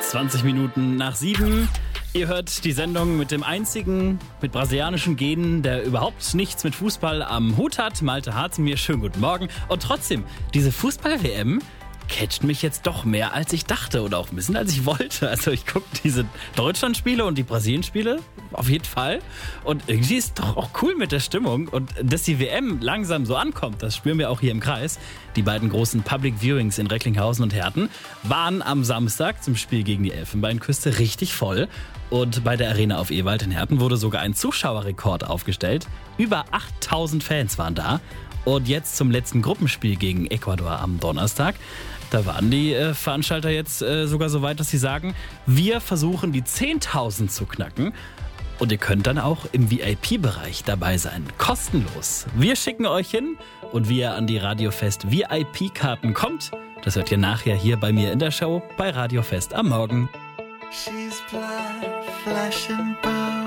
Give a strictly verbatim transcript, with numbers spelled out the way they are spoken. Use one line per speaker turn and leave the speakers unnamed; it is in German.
zwanzig Minuten nach sieben. Ihr hört die Sendung mit dem einzigen mit brasilianischen Genen, der überhaupt nichts mit Fußball am Hut hat. Malte Harz, mir schönen guten Morgen. Und trotzdem, diese Fußball-W M catcht mich jetzt doch mehr, als ich dachte oder auch ein bisschen, als ich wollte. Also ich gucke diese Deutschland-Spiele und die Brasilien-Spiele auf jeden Fall. Und irgendwie ist doch auch cool mit der Stimmung. Und dass die W M langsam so ankommt, das spüren wir auch hier im Kreis. Die beiden großen Public Viewings in Recklinghausen und Herten waren am Samstag zum Spiel gegen die Elfenbeinküste richtig voll. Und bei der Arena auf Ewald in Herten wurde sogar ein Zuschauerrekord aufgestellt. Über achttausend Fans waren da. Und jetzt zum letzten Gruppenspiel gegen Ecuador am Donnerstag. Da waren die äh, Veranstalter jetzt äh, sogar so weit, dass sie sagen, wir versuchen die zehntausend zu knacken. Und ihr könnt dann auch im V I P-Bereich dabei sein. Kostenlos. Wir schicken euch hin. Und wie ihr an die Radiofest V I P-Karten kommt, das hört ihr nachher hier bei mir in der Show bei Radiofest am Morgen.
She's black, flesh and bone.